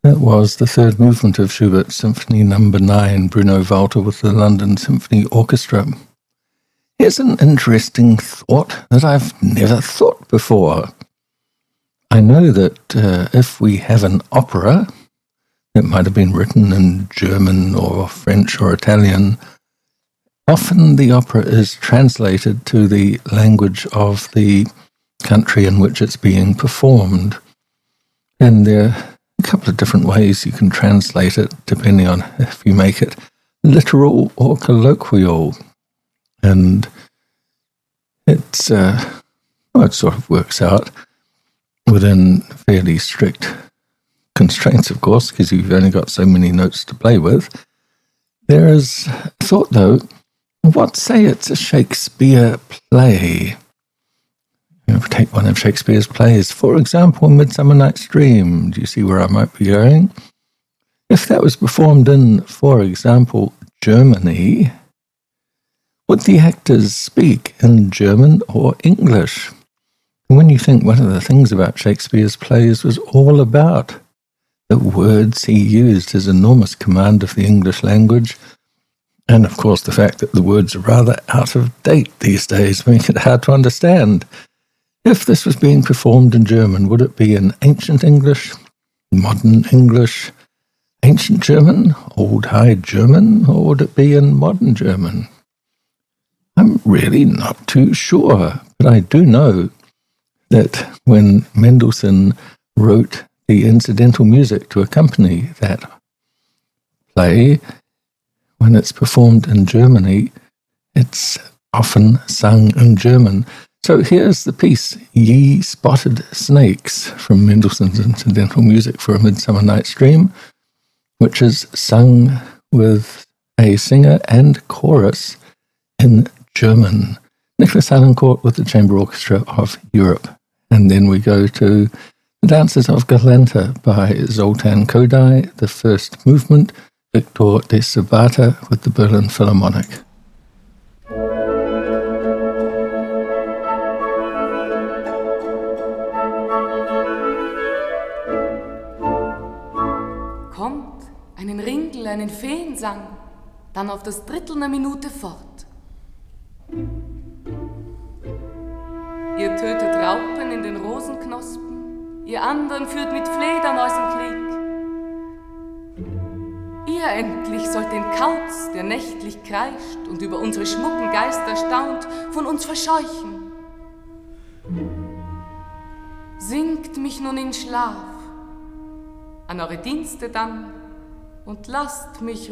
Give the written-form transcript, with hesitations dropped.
That was the third movement of Schubert's Symphony No. 9, Bruno Walter with the London Symphony Orchestra. Here's an interesting thought that I've never thought before. I know that if we have an opera that might have been written in German or French or Italian, often the opera is translated to the language of the country in which it's being performed. And there are a couple of different ways you can translate it, depending on if you make it literal or colloquial. And it sort of works out within fairly strict constraints, of course, because you've only got so many notes to play with. There is a thought, though, what say it's a Shakespeare play? Take one of Shakespeare's plays, for example, Midsummer Night's Dream. Do you see where I might be going? If that was performed in, for example, Germany, would the actors speak in German or English? And when you think one of the things about Shakespeare's plays was all about the words he used, his enormous command of the English language, and of course the fact that the words are rather out of date these days make it hard to understand. If this was being performed in German, would it be in ancient English, modern English, ancient German, Old High German, or would it be in modern German? I'm really not too sure, but I do know that when Mendelssohn wrote the incidental music to accompany that play, when it's performed in Germany, it's often sung in German. So here's the piece, Ye Spotted Snakes, from Mendelssohn's incidental music for A Midsummer Night's Dream, which is sung with a singer and chorus in German. Nicholas Harnoncourt with the Chamber Orchestra of Europe. And then we go to The Dances of Galanta by Zoltan Kodály, the first movement, Victor de Sabata with the Berlin Philharmonic. Kommt, einen Ringel, einen Feensang, dann auf das Drittel einer Minute fort. Ihr tötet Raupen in den Rosenknospen, ihr anderen führt mit Fledermäusen Krieg. Ihr endlich sollt den Kauz, der nächtlich kreischt und über unsere schmucken Geister staunt, von uns verscheuchen. Singt mich nun in Schlaf, an eure Dienste dann, und lasst mich